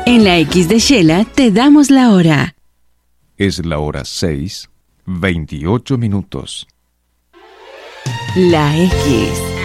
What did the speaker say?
En la X de Shela te damos la hora. Es la hora 6:28. La X